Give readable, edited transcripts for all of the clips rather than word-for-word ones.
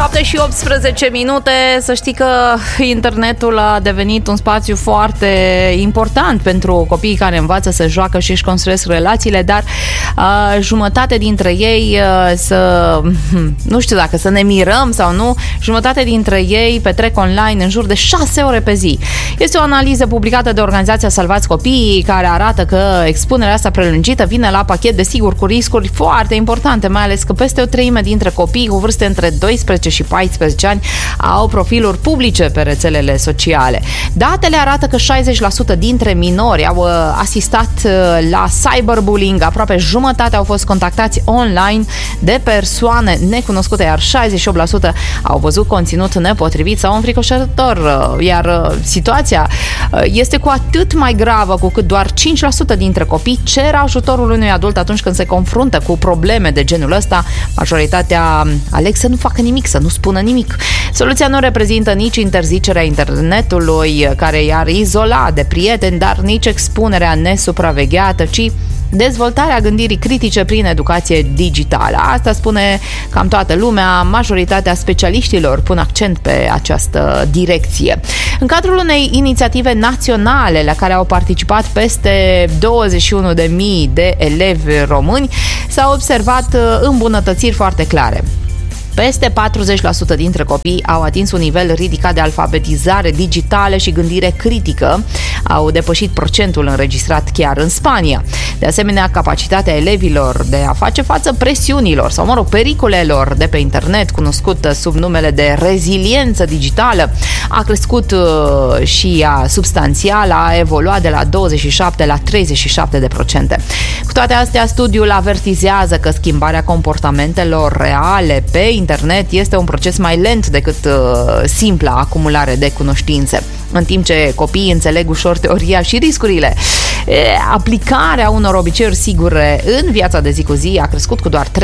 7 și 18 minute. Să știi că internetul a devenit un spațiu foarte important pentru copiii care învață să joacă și își construiesc relațiile, dar jumătate dintre ei nu știu dacă să ne mirăm sau nu, jumătate dintre ei petrec online în jur de 6 ore pe zi. Este o analiză publicată de organizația Salvați Copiii care arată că expunerea asta prelungită vine la pachet, desigur, cu riscuri foarte importante, mai ales că peste o treime dintre copii cu vârste între 12 și 14 ani au profiluri publice pe rețelele sociale. Datele arată că 60% dintre minori au asistat la cyberbullying, aproape jumătate au fost contactați online de persoane necunoscute, iar 68% au văzut conținut nepotrivit sau înfricoșător, iar situația este cu atât mai gravă cu cât doar 5% dintre copii cer ajutorul unui adult atunci când se confruntă cu probleme de genul ăsta. Majoritatea aleg să nu facă nimic, să nu spună nimic. Soluția nu reprezintă nici interzicerea internetului, care i-ar izola de prieteni, dar nici expunerea nesupravegheată, ci dezvoltarea gândirii critice prin educație digitală. Asta spune cam toată lumea. Majoritatea specialiștilor pun accent pe această direcție. În cadrul unei inițiative naționale la care au participat peste 21.000 de elevi români, s-au observat îmbunătățiri foarte clare. Peste 40% dintre copii au atins un nivel ridicat de alfabetizare digitală și gândire critică, au depășit procentul înregistrat chiar în Spania. De asemenea, capacitatea elevilor de a face față presiunilor sau, pericolelor de pe internet, cunoscută sub numele de reziliență digitală, a crescut și ea substanțial, a evoluat de la 27 la 37%. Cu toate astea, studiul avertizează că schimbarea comportamentelor reale pe internet este un proces mai lent decât simpla acumulare de cunoștințe. În timp ce copiii înțeleg ușor teoria și riscurile, aplicarea unor obiceiuri sigure în viața de zi cu zi a crescut cu doar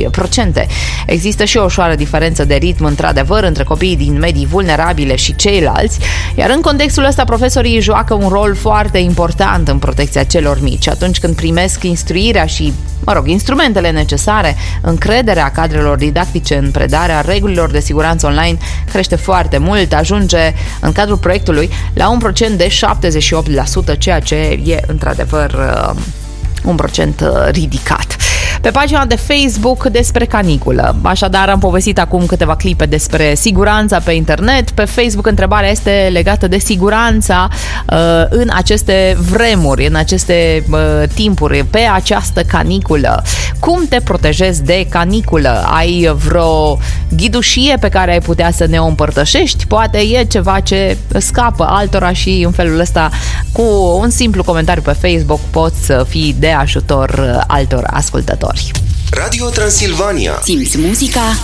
3%. Există și o ușoară diferență de ritm, într-adevăr, între copiii din medii vulnerabile și ceilalți, iar în contextul ăsta profesorii joacă un rol foarte important în protecția celor mici. Atunci când primesc instruirea și, instrumentele necesare, încrederea cadrelor didactice în predarea regulilor de siguranță online crește foarte mult, ajunge în cadrul proiectului la un procent de 78%, ceea ce e într-adevăr un procent ridicat. Pe pagina de Facebook despre caniculă. Așadar, am povestit acum câteva clipe despre siguranța pe internet. Pe Facebook întrebarea este legată de siguranța în aceste vremuri, în aceste timpuri, pe această caniculă. Cum te protejezi de caniculă? Ai vreo ghidușie pe care ai putea să ne o împărtășești? Poate e ceva ce scapă altora și în felul ăsta, cu un simplu comentariu pe Facebook, poți să fii de ajutor altor ascultători. Radio Transilvania. Simți muzica